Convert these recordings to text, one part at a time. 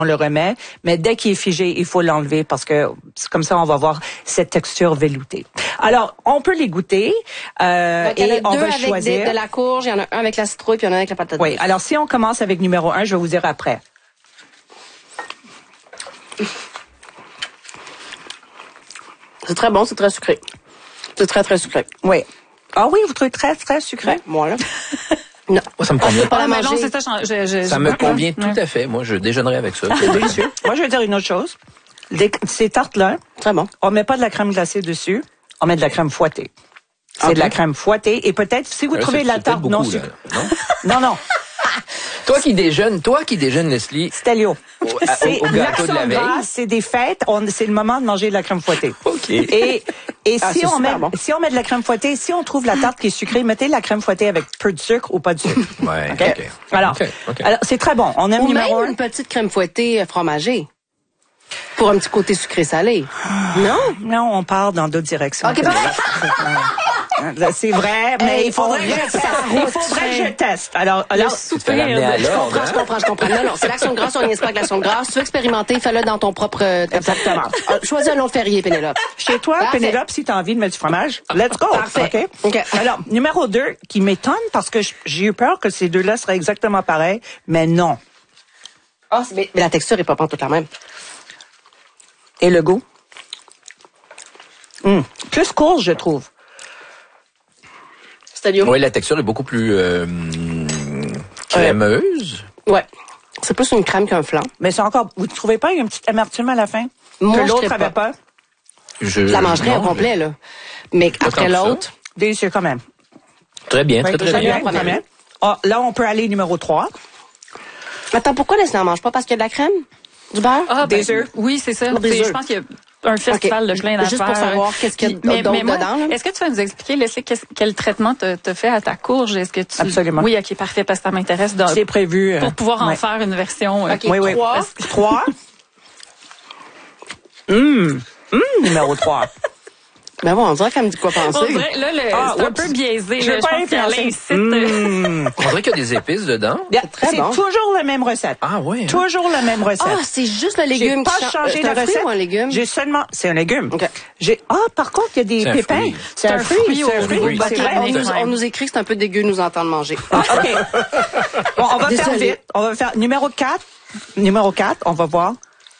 on le remet, mais dès qu'il est figé, il faut l'enlever parce que comme ça, on va avoir cette texture veloutée. Alors, on peut les goûter et on va choisir. De la courge, il y en a un avec la citrouille puis il y en a un avec la patate douce. Oui, alors si on commence avec numéro 1, je vais vous dire après. C'est très bon, c'est très sucré. C'est très, très sucré. Oui. Ah oui, vous trouvez très, très sucré? Moi, là. Non. Moi, ça me convient pas pas. la mais manger. non, c'est ça. Ça me convient tout à fait. Moi, je déjeunerai avec ça. C'est délicieux. Moi, je vais dire une autre chose. Ces tartes-là, Très bon. on met pas de la crème glacée dessus, on met de la crème fouettée. C'est de la crème fouettée et peut-être si vous trouvez la tarte non sucrée. Non. Toi qui déjeunes, Leslie. Stelio. C'est au gâteau de la veille. C'est des fêtes, c'est le moment de manger de la crème fouettée. OK. Et c'est super bon. si on met de la crème fouettée, si on trouve la tarte qui est sucrée, mettez de la crème fouettée avec peu de sucre ou pas de sucre. Ouais, OK? Alors, OK. alors c'est très bon. On aime Ou numéro même 1. une petite crème fouettée fromagée. Pour un petit côté sucré-salé. Non? Non, on part dans d'autres directions. OK, parfait. C'est vrai, mais il faudrait que je teste. Alors, Tu l'amener à l'ordre. Je comprends. Non, c'est l'action de grâce, on n'y est pas avec l'action de grâce. Si tu veux expérimenter, fais-le dans ton propre... Exactement. Choisis un autre Ferrier, Pénélope. Chez toi, Parfait. Pénélope, si tu as envie de mettre du fromage, let's go. Parfait. OK. Alors, numéro 2, qui m'étonne parce que j'ai eu peur que ces deux-là seraient exactement pareils, mais non. Mais la texture est pas toute la même. Et le goût? Plus courge, je trouve. C'est-à-dire? Oui, la texture est beaucoup plus crémeuse. Ouais. C'est plus une crème qu'un flan. Mais c'est encore, vous ne trouvez pas une petite amertume à la fin? Moi, que je l'autre serais avait pas? Je la mangerais au complet, là. Mais après tant que l'autre... Délicieux quand même. Très bien, Oui, très bien. très bien. Ah, là, on peut aller numéro 3. Attends, pourquoi Leslie n'en mange pas? Parce qu'il y a de la crème? Du beurre? Des œufs. Oui, c'est ça. Des œufs. Je pense qu'il y a un festival de plein d'affaires. Juste pour savoir qu'est-ce qu'il y a d'autre moi, dedans. Là. Est-ce que tu vas nous expliquer, Leslie, quel traitement t'as fait à ta courge? Est-ce que tu... Absolument. Oui, OK, parfait, parce que ça m'intéresse. C'est prévu. Pour pouvoir en ouais. faire une version... OK, Oui. 3. Numéro 3. Ben bon, on dirait qu'elle me dit quoi On penser. dirait, là, c'est un peu biaisé. Je là. veux pas pense qu'elle influencer. incite... On dirait qu'il y a des épices dedans. très C'est bon. toujours la même recette. Ah ouais. Toujours la même recette. Ah, c'est juste le légume J'ai pas changé C'est de un fruit recette. ou un légume? J'ai seulement, c'est un légume. OK. Par contre, il y a des C'est un pépins. fruit. C'est un fruit. fruit C'est un au fruit. fruit. C'est vrai. On nous écrit que c'est un peu dégueu de nous entendre manger. OK. Bon, on va faire Désolée. vite. On va faire numéro 4. Numéro 4, on va voir.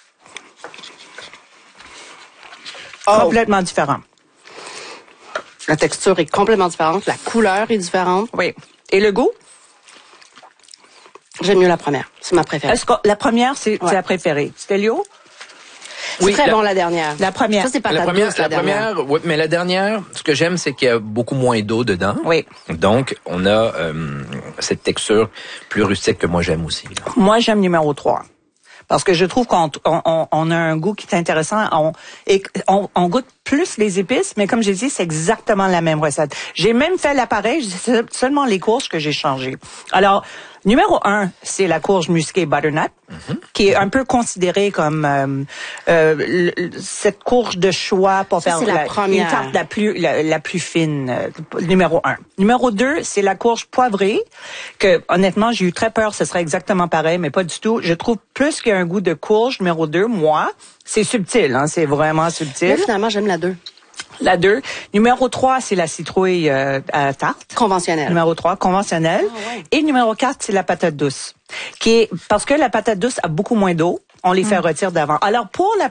Complètement différent. La texture est complètement différente. La couleur est différente. Oui. Et le goût? J'aime mieux la première. C'est ma préférée. Est-ce que la première, c'est Ouais. la préférée? Stelio? C'est très bon, la dernière. La première. Ça, c'est pas La la première, oui, mais la dernière, ce que j'aime, c'est qu'il y a beaucoup moins d'eau dedans. Oui. Donc, on a cette texture plus rustique que moi j'aime aussi. Là. Moi, j'aime numéro 3. Parce que je trouve qu'on a un goût qui est intéressant. On goûte plus les épices, mais comme j'ai dit, c'est exactement la même recette. J'ai même fait l'appareil, c'est seulement les courges que j'ai changées. Alors, numéro 1, c'est la courge musquée butternut, qui est un peu considérée comme cette courge de choix pour Ça, faire c'est la une première. tarte la plus fine. Numéro 1. Numéro 2, c'est la courge poivrée, que honnêtement, j'ai eu très peur, ce serait exactement pareil, mais pas du tout. Je trouve plus qu'il y a un goût de courge. Numéro 2, moi, c'est subtil, hein, c'est vraiment subtil. Mais finalement, j'aime la 2. La 2. Numéro 3, c'est la citrouille à la tarte. Conventionnelle. Numéro 3, conventionnelle. Ah, ouais. Et numéro 4, c'est la patate douce. Parce que la patate douce a beaucoup moins d'eau, on les fait retirer d'avant. Alors,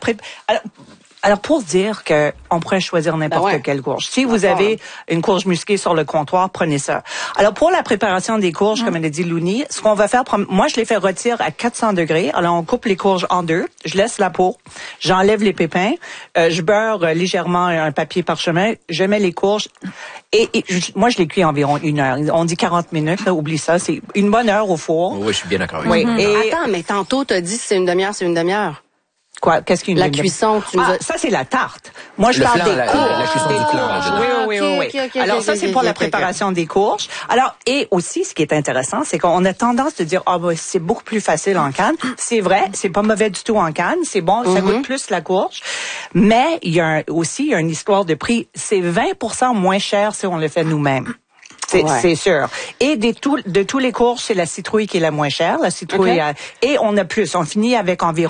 pour dire que on pourrait choisir n'importe Ben ouais. quelle courge. Si vous avez une courge musquée sur le comptoir, prenez ça. Alors, pour la préparation des courges, comme elle a dit Louni, ce qu'on va faire, moi, je les fais rôtir à 400 degrés. Alors, on coupe les courges en deux. Je laisse la peau. J'enlève les pépins. Je beurre légèrement un papier parchemin. Je mets les courges. Moi, je les cuis environ 1 heure. On dit 40 minutes. Là, oublie ça. C'est une bonne heure au four. Oui, je suis bien d'accord avec Oui. ça. Et Attends, mais tantôt, t'as dit c'est une demi-heure. quoi? Qu'est-ce qu'une La cuisson, tu nous as... ça, c'est la tarte. Moi, je Le parle flan, des la courges. cuisson du flan, là, dedans. Oui. ok, Alors, ça, c'est pour la préparation des courges. Alors, et aussi, ce qui est intéressant, c'est qu'on a tendance de dire, c'est beaucoup plus facile en canne. C'est vrai, c'est pas mauvais du tout en canne. C'est bon, ça goûte plus la courge. Mais il y a aussi une histoire de prix. C'est 20% moins cher si on le fait nous-mêmes. C'est sûr. Et de tous les courges, c'est la citrouille qui est la moins chère. La citrouille, et on a plus. On finit avec environ